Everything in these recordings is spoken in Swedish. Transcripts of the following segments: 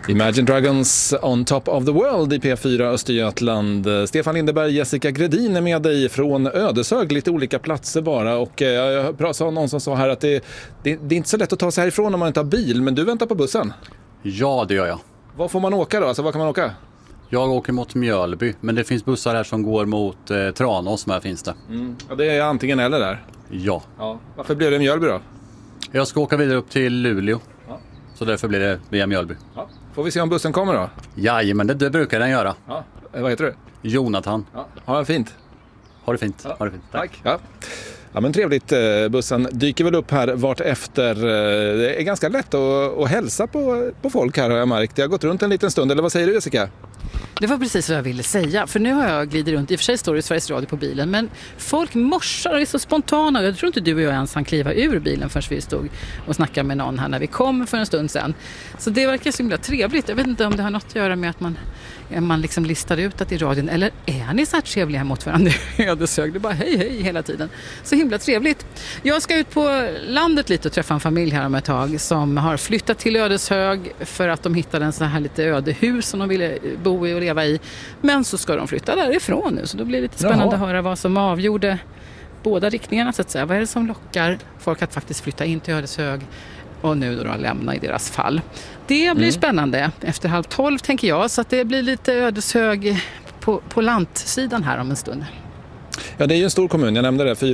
Imagine Dragons On Top of the World i P4 Östergötland. Stefan Lindeberg, Jessica Gredin är med dig från Ödeshög, lite olika platser bara. Och jag sa någon som sa här att det är inte så lätt att ta sig härifrån om man inte har bil, men du väntar på bussen. Ja, det gör jag. Var får man åka då? Alltså, var kan man åka? Jag åker mot Mjölby, men det finns bussar här som går mot Tranås, här finns det. Ja, det är antingen eller där. Ja. Varför blev det Mjölby då? Jag ska åka vidare upp till Luleå. Ja. Så därför blir det via Mjölby. Ja. Får vi se om bussen kommer då? Jajamän, det brukar den göra. Ja. Vad heter du? Jonathan. Ja. Ha det fint. Ha det fint. Ja. Ha det fint. Tack. Ja, men trevligt. Bussen dyker väl upp här vart efter. Det är ganska lätt att hälsa på folk här, har jag märkt. Jag har gått runt en liten stund, eller vad säger du, Jessica? Det var precis vad jag ville säga, för nu har jag glidit runt. I och för sig står det Sveriges Radio på bilen, men folk morsar och är så spontana. Jag tror inte du och jag ens han kliva ur bilen förrän vi stod och snackade med någon här när vi kom för en stund sedan. Så det verkar så himla trevligt. Jag vet inte om det har något att göra med att man liksom listar ut att i radion, eller är ni så här trevliga mot varandra i Ödeshög? Det är bara hej hela tiden. Så himla trevligt. Jag ska ut på landet lite och träffa en familj här om ett tag som har flyttat till Ödeshög för att de hittade en så här lite ödehus som de ville bo i och leva i. Men så ska de flytta därifrån nu, så då blir det lite spännande att höra vad som avgjorde båda riktningarna så att säga. Vad är det som lockar folk att faktiskt flytta in till Ödeshög och nu då lämna i deras fall? Det blir spännande efter 11:30 tänker jag, så att det blir lite Ödeshög på landsidan här om en stund. Ja, det är ju en stor kommun. Jag nämnde det,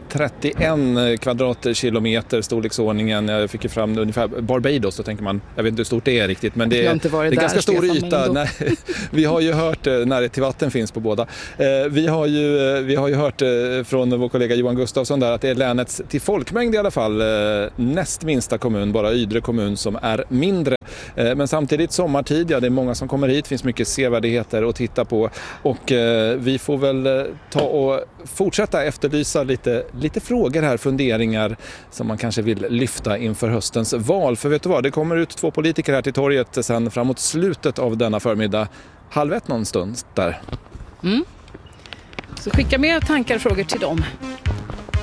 431 kvadratkilometer storleksordningen. Jag fick ju fram ungefär Barbados, så tänker man, jag vet inte hur stort det är riktigt, men det är ganska stor yta. Nej, vi har ju hört, närhet till vatten finns på båda. Vi har ju hört från vår kollega Johan Gustafsson där att det är länets till folkmängd i alla fall näst minsta kommun, bara Ydre kommun som är mindre. Men samtidigt sommartid, ja, det är många som kommer hit, finns mycket sevärdheter att titta på, och vi får väl ta och fortsätta efterlysa lite frågor här, funderingar som man kanske vill lyfta inför höstens val. För vet du vad, det kommer ut 2 politiker här till torget sen framåt slutet av denna förmiddag, 12:30 någon stund där. Så skicka med tankar och frågor till dem.